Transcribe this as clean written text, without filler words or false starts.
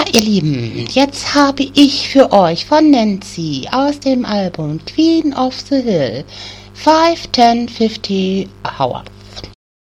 ihr Lieben, jetzt habe ich für euch von Nancy aus dem Album Queen of the Hill 5, 10, 50 Hour.